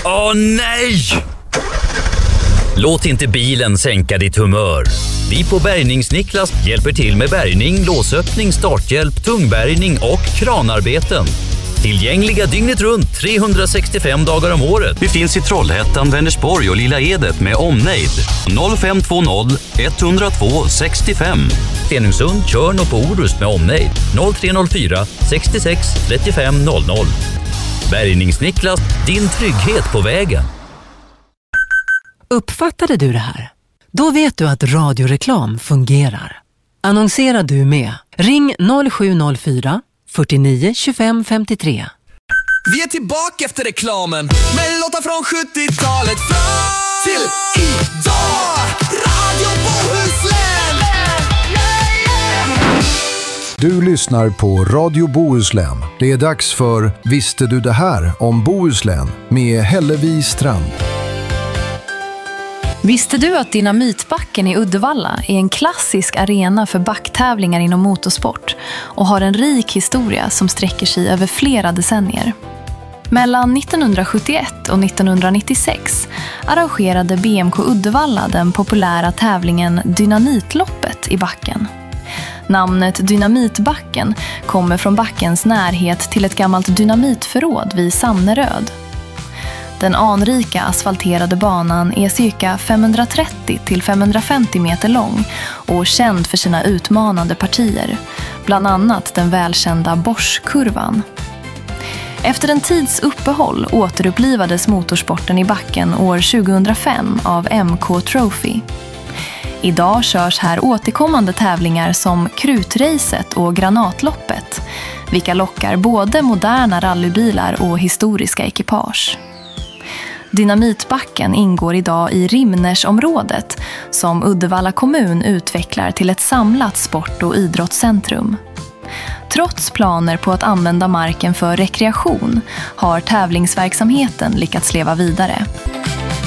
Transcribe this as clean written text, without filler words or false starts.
Åh nej! Låt inte bilen sänka ditt humör. Vi på Bärgningsniklas hjälper till med bärgning, låsöppning, starthjälp, tungbärgning och kranarbeten. Tillgängliga dygnet runt 365 dagar om året. Vi finns i Trollhättan, Vänersborg och Lilla Edet med omnejd. 0520 102 65. Stenungsund, Tjörn och på Orust med omnejd. 0304 66 35 00. Bärgningsniklas, din trygghet på vägen. Uppfattade du det här? Då vet du att radioreklam fungerar. Annonserar du med? Ring 0704 49 25 53. Vi är tillbaka efter reklamen med låtar från 70-talet fram till idag. Radio Bohuslän. Du lyssnar på Radio Bohuslän. Det är dags för Visste du det här om Bohuslän med Hellevi Strand. Visste du att Dynamitbacken i Uddevalla är en klassisk arena för backtävlingar inom motorsport och har en rik historia som sträcker sig över flera decennier? Mellan 1971 och 1996 arrangerade BMK Uddevalla den populära tävlingen Dynamitloppet i backen. Namnet Dynamitbacken kommer från backens närhet till ett gammalt dynamitförråd vid Sanneröd. Den anrika asfalterade banan är cirka 530 till 550 meter lång och känd för sina utmanande partier, bland annat den välkända Borskurvan. Efter en tids uppehåll återupplivades motorsporten i backen år 2005 av MK Trophy. Idag körs här återkommande tävlingar som Krutracet och Granatloppet, vilka lockar både moderna rallybilar och historiska ekipage. Dynamitbacken ingår idag i Rimnersområdet som Uddevalla kommun utvecklar till ett samlat sport- och idrottscentrum. Trots planer på att använda marken för rekreation har tävlingsverksamheten lyckats leva vidare.